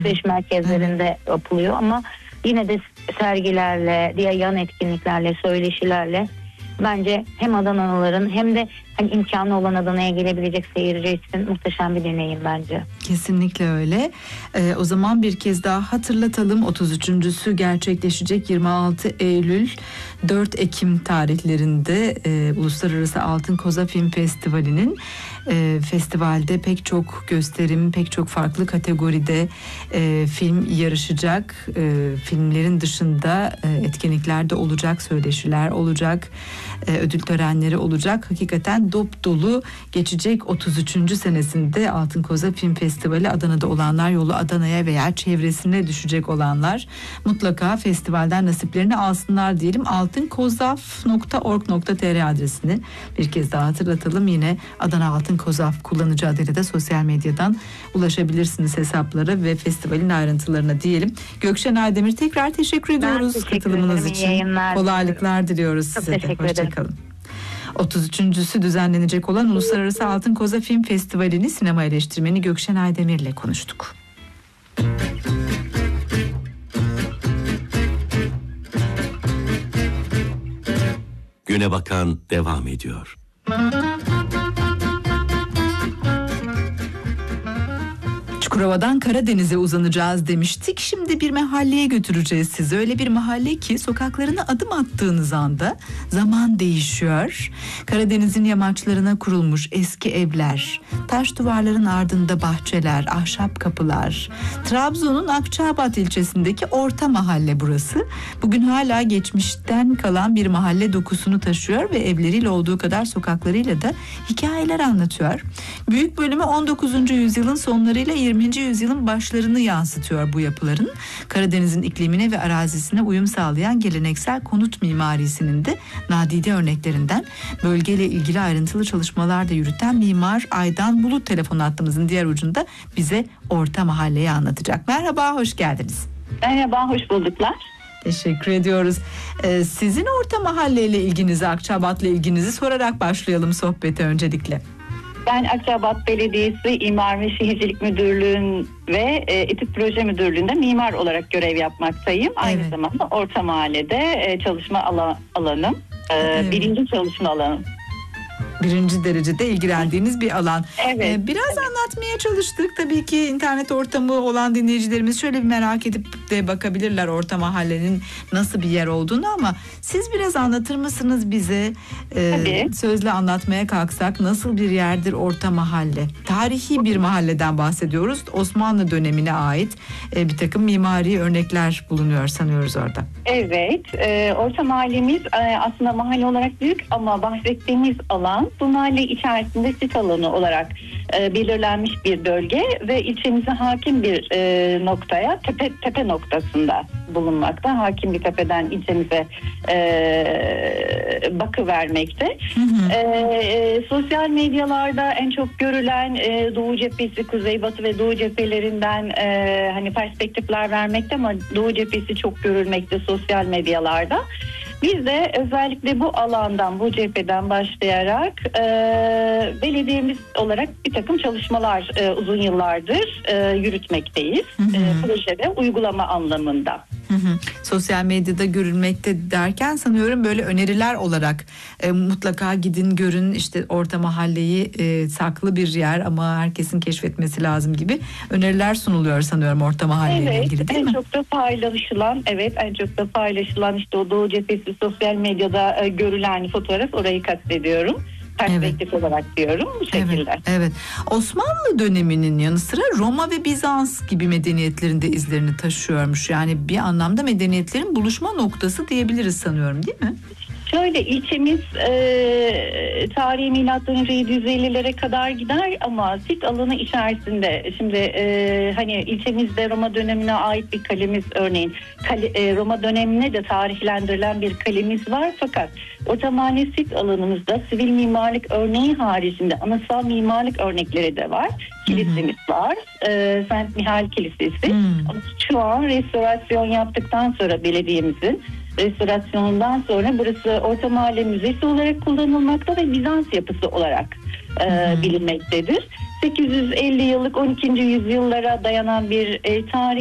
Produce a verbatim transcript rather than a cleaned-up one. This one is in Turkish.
alışveriş merkezlerinde yapılıyor ama yine de sergilerle, diğer yan etkinliklerle, söyleşilerle bence hem Adanalıların hem de hani imkanı olan Adana'ya gelebilecek seyirci için muhteşem bir deneyim bence. Kesinlikle öyle. Ee, o zaman bir kez daha hatırlatalım. otuz üçüncüsü gerçekleşecek yirmi altı Eylül dört Ekim tarihlerinde e, Uluslararası Altın Koza Film Festivali'nin e, festivalde pek çok gösterim, pek çok farklı kategoride e, film yarışacak. E, filmlerin dışında e, etkinlikler de olacak, söyleşiler olacak, e, ödül törenleri olacak. Hakikaten dop dolu geçecek otuz üçüncü senesinde Altın Koza Film Festivali. Adana'da olanlar, yolu Adana'ya veya çevresine düşecek olanlar mutlaka festivalden nasiplerini alsınlar diyelim. altınkozaf nokta org nokta tr adresini bir kez daha hatırlatalım. Yine Adana Altın Kozaf kullanıcı adıyla da sosyal medyadan ulaşabilirsiniz hesaplara ve festivalin ayrıntılarına diyelim. Gökşen Aydemir, tekrar teşekkür ediyoruz teşekkür katılımınız ederim. için. Yayınlar Kolaylıklar diliyoruz Çok size de. teşekkür ederim. Hoşçakalın. otuz üçüncüsü düzenlenecek olan Uluslararası Altın Koza Film Festivali'ni sinema eleştirmeni Gökşen Aydemir ile konuştuk. Güne Bakan devam ediyor. Çukurova'dan Karadeniz'e uzanacağız demiştik. Şimdi bir mahalleye götüreceğiz sizi. Öyle bir mahalle ki sokaklarına adım attığınız anda zaman değişiyor. Karadeniz'in yamaçlarına kurulmuş eski evler, taş duvarların ardında bahçeler, ahşap kapılar. Trabzon'un Akçaabat ilçesindeki orta mahalle burası. Bugün hala geçmişten kalan bir mahalle dokusunu taşıyor ve evleriyle olduğu kadar sokaklarıyla da hikayeler anlatıyor. Büyük bölümü on dokuzuncu yüzyılın sonlarıyla yirminci yüzyılın başlarını yansıtıyor bu yapıların. Karadeniz'in iklimine ve arazisine uyum sağlayan geleneksel konut mimarisinin de nadide örneklerinden. Bölgeyle ilgili ayrıntılı çalışmalar da yürüten Mimar Aydan Bulut telefon hattımızın diğer ucunda bize orta mahalleyi anlatacak. Merhaba, hoş geldiniz. Merhaba, hoş bulduklar. Teşekkür ediyoruz. Ee, sizin orta mahalleyle ilginizi, Akçaabat'la ilginizi sorarak başlayalım sohbete öncelikle. Ben Akçaabat Belediyesi İmar ve Şehircilik Müdürlüğü'nün ve e, Etüt Proje Müdürlüğü'nde mimar olarak görev yapmaktayım. Aynı Evet. zamanda Orta Mahalle'de e, çalışma ala, alanım, e, Evet. birinci çalışma alanım. Birinci derecede ilgilendiğiniz bir alan. Evet. Ee, biraz evet. anlatmaya çalıştık. Tabii ki internet ortamı olan dinleyicilerimiz şöyle bir merak edip de bakabilirler orta mahallenin nasıl bir yer olduğunu, ama siz biraz anlatır mısınız bize? Ee, Tabii. sözle anlatmaya kalksak nasıl bir yerdir orta mahalle? Tarihi bir mahalleden bahsediyoruz. Osmanlı dönemine ait e, bir takım mimari örnekler bulunuyor sanıyoruz orada. Evet, e, Orta Mahallemiz e, aslında mahalle olarak büyük ama bahsettiğimiz alan bu mahalle içerisinde sit alanı olarak e, belirlenmiş bir bölge ve ilçemize hakim bir e, noktaya, tepe tepe noktasında bulunmakta. Hakim bir tepeden ilçemize e, bakıvermekte. Hı hı. E, e, sosyal medyalarda en çok görülen e, Doğu cephesi, Kuzeybatı ve Doğu cephelerinden e, hani perspektifler vermekte ama Doğu cephesi çok görülmekte sosyal medyalarda. Biz de özellikle bu alandan, bu cepheden başlayarak e, belediyemiz olarak bir takım çalışmalar e, uzun yıllardır e, yürütmekteyiz. Hı hı. E, projede uygulama anlamında. Hı hı. Sosyal medyada görülmekte derken sanıyorum böyle öneriler olarak e, mutlaka gidin görün, işte orta mahalleyi e, saklı bir yer ama herkesin keşfetmesi lazım gibi öneriler sunuluyor sanıyorum orta mahalleyle Evet, ilgili, değil en mi? çok da paylaşılan, evet en çok da paylaşılan işte o Doğu cephesi sosyal medyada e, görülen fotoğraf, orayı kastediyorum. Perspektif evet. olarak diyorum bu şekilde. Evet, evet. Osmanlı döneminin yanı sıra Roma ve Bizans gibi medeniyetlerin de izlerini taşıyormuş. Yani bir anlamda medeniyetlerin buluşma noktası diyebiliriz sanıyorum, değil mi? Şöyle, ilçemiz e, tarihi milattan önce yedi yüz ellilere kadar gider ama sit alanı içerisinde şimdi e, hani ilçemizde Roma dönemine ait bir kalemiz, örneğin kale, e, Roma dönemine de tarihlendirilen bir kalemiz var, fakat Orta Mahalle sit alanımızda sivil mimarlık örneği haricinde anıtsal mimarlık örnekleri de var. Kilisemiz hı hı. var. E, Saint Mihail Kilisesi. Hı. Şu an restorasyon yaptıktan sonra belediyemizin restorasyonundan sonra burası Orta Mahalle Müzesi olarak kullanılmakta ve Bizans yapısı olarak e, bilinmektedir. sekiz yüz elli yıllık on ikinci yüzyıllara dayanan bir e, tarih